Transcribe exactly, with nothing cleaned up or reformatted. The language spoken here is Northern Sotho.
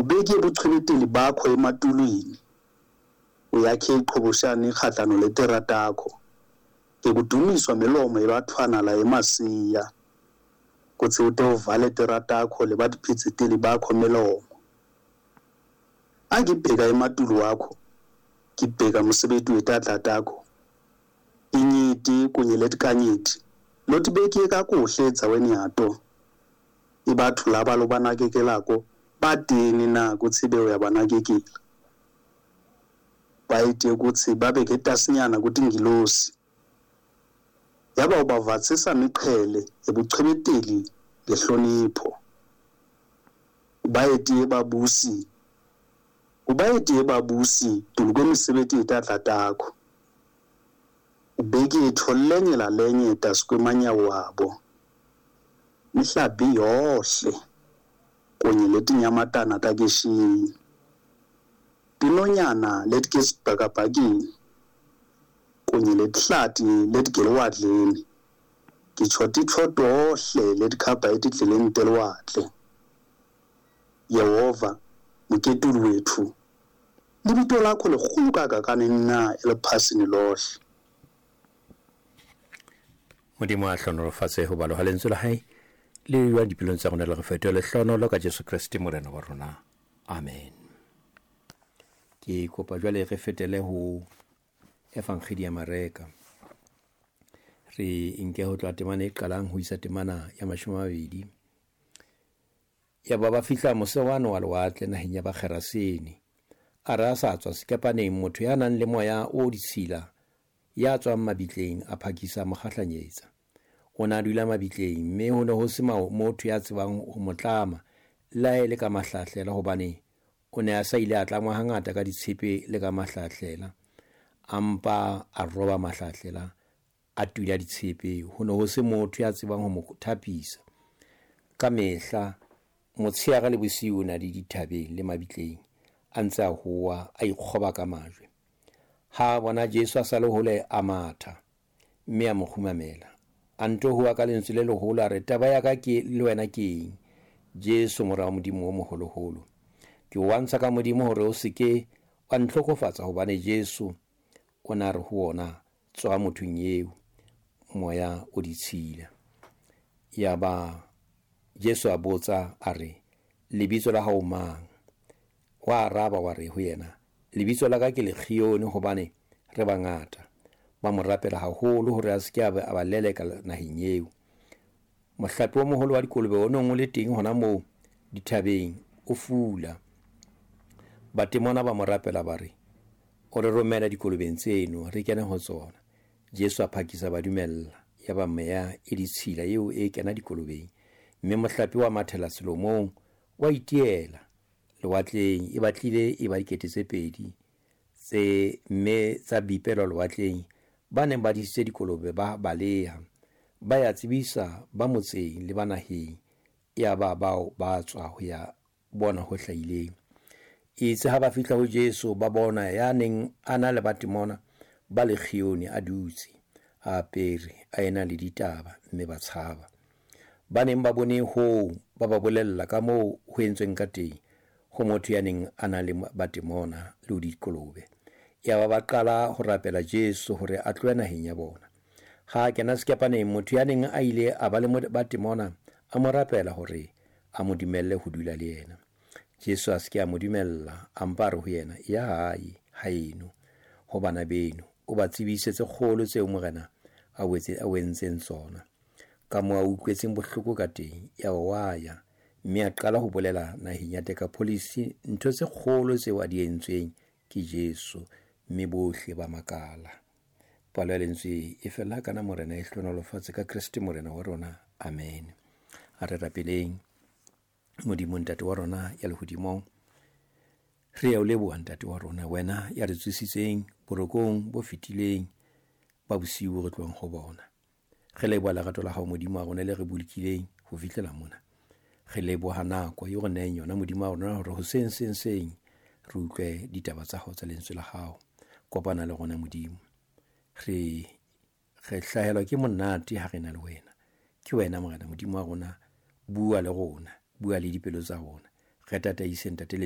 ubeke ubuchwebeteli bakho ematulwini uyakhe iqhoboshane ikhahlano leteratakho ngekudumiswa milomo yebathwana la emasiya kutsi ute uvale teratakho lebatiphitsiteli bakho milomo. Angibheka ematulu wakho ngibheka umsebenzi wetadla takho inyiti kunye letikanyiti lotibeke kakuhle edzaweni yato. Ibathu laba lobanakekelako badini na kutsi be uyabanakekela bayite ukuthi babeke etasinyana kuti ngilosi yaba ubavatsisa miqhele ebuchwebeteli lehlonipho ubayeti ebabusi ubayeti ebabusi dulukwemisebenzi yetadla takho ubeke itho lenye la lenye tasikwemanyawo wabo mihlabi yohle kunye letinyamatana takeshini tinonyana letike sibhakabhakini kunye letihlati letigelwadleni ngitsho tithodohle letikhaba etidleleni telwadle. Yehova mketuli wethu libito lakho likhulu kangakani na eliphasini lohle. Modimo a hlonolofatse ho balo halentswe la hae le wa dipelong tsa rona le re fetola hlonolo ka Jesu Kriste morena wa rona. Amen. Ke kopa jwale re fetele ho Evangeli ya Mareka re inke ho tla temane qalang ho isa temana ya mashome a mabedi ya baba fihla mosewano wa lewatle naheng ya Bakgeraseni a ra sa tswa sekapaneng motho ya nang le moya o ditshila ya tswang mabitleng a phakisa mokgahlanyetsa o na dula mabitleng mme ho ne ho se motho ya tsebang ho motlama la ele ka mahlahlela hobane o ne a sa ile a tlangwa hangata ka ditshepe le ka mahlahlela ampa a roba mahlahlela a tuila ditshepe ho ne ho se motho ya tsebang ho mo thapisa ka mehla motsheare le bosiu na di dithabeng le mabitleng a ntse a hoa a ikgoba ka majwe ha bona Jesu a sa le hole a matha mme a mo khumamela a nto hoa ka lentswe le leholo a re taba ya ka ke le wena keng Jesu mora modimo o moholoholo ke wantsha ka modimo hore o seke wa ntlhokofatsa hobane Jesu o na re ho ona tswa mothong eo moya o ditshila ya ba Jesu a botsa a re lebitso la hao mang wa araba wa re ho yena lebitso la ka ke Lekgione hobane re bangata ba mo rapela haholo hore a seke a ba leleka naheng eo. Mohlapi wa moholo wa dikolobe o nong o le teng hona moo dithabeng o fula batemona ba mo rapela ba re o re romela dikolobeng tseno re kene ho tsona. Jesu a phakisa ba dumella ya ba meya e ditshila eo e kena dikolobeng mme mohlapi wa mathela selomong wa itiela lewatleng e batlile e ba dikete tse pedi tse mme tsa bipelo lewatleng ba neng ba ditse dikolobe ba baleha ba ya tsebisa ba motseng le banaheng ya ba bao ba tswa ho ya bona ho hlaileng. Itse ha ba fihla ho Jesu ba bona ya neng ana le batemona ba Lekgione a dutse a apere a ena le ditaba mme ba tshaba ba neng ba bone ho ba ba bolella ka moo ho entsweng ka teng ho motho ya neng ana le batemona le dikolobe ya ba ba qala ho rapela Jesu hore a tlohe naheng ya bona. Ha kena skepaneng motho ya neng a ile a ba le batemona a mo rapela hore a mo dumelle ho dula le yena. Jesu a ske a mo dumella a mpare ho yena ya hae haeno ho bana beno o ba tsebise tse kgolo tseo morena a wetse a wentseng tsona ka mo a utlwetseng bohloko ka teng ya waya mme a qala ho bolela naheng ya Dekapolisi ntho tse kgolo tseo a di entsweng ke Jesu mme bohle ba makala. Palo ya lentswe e fela kana morena e hlonolofatse ka Kriste morena wa rona. Amen. A re rapeleng modimo ntate wa rona ya lehodimong re ya o leboha ntate wa rona wena ya re tswisitseng borokong bo fetileng ba bosiu re tlong ho bona. Re leboha lerato la hao modimo wa rona le re bolokileng ho fihlela mona. Re leboha nako yo rona yona modimo wa rona hore ho seng seng seng re utlwe ditaba tsa hao tsa lentswe la hao. Kopana le rona modimo re re hlahelwa ke monate ha re na le wena. Ke wena morena modimo wa rona, bua le rona, bua le dipelo tsa rona. Re tataise ntate